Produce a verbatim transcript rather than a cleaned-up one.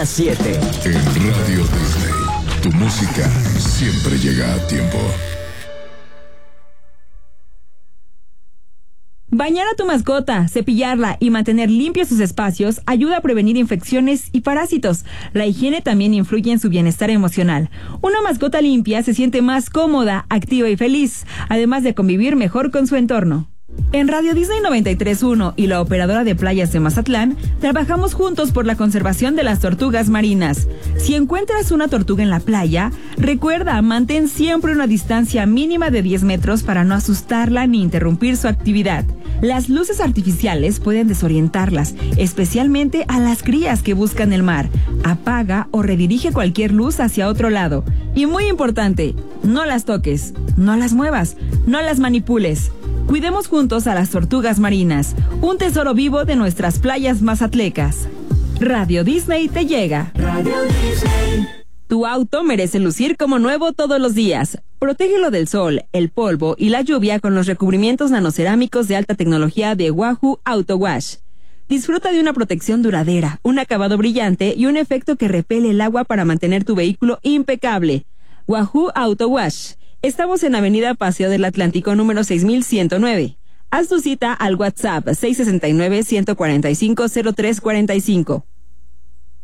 las siete. En Radio Disney, tu música siempre llega a tiempo. Bañar a tu mascota, cepillarla y mantener limpios sus espacios ayuda a prevenir infecciones y parásitos. La higiene también influye en su bienestar emocional. Una mascota limpia se siente más cómoda, activa y feliz, además de convivir mejor con su entorno. En Radio Disney noventa y tres punto uno y la operadora de playas de Mazatlán, trabajamos juntos por la conservación de las tortugas marinas. Si encuentras una tortuga en la playa, recuerda, mantén siempre una distancia mínima de diez metros para no asustarla ni interrumpir su actividad. Las luces artificiales pueden desorientarlas, especialmente a las crías que buscan el mar. Apaga o redirige cualquier luz hacia otro lado. Y muy importante, no las toques, no las muevas, no las manipules. Cuidemos juntos a las tortugas marinas, un tesoro vivo de nuestras playas mazatlecas. Radio Disney te llega. Radio Disney. Tu auto merece lucir como nuevo todos los días. Protégelo del sol, el polvo y la lluvia con los recubrimientos nanocerámicos de alta tecnología de Wahoo Auto Wash. Disfruta de una protección duradera, un acabado brillante y un efecto que repele el agua para mantener tu vehículo impecable. Wahoo Auto Wash. Estamos en Avenida Paseo del Atlántico número seis mil ciento nueve. Haz tu cita al WhatsApp seis seis nueve, uno cuatro cinco, cero tres cuatro cinco.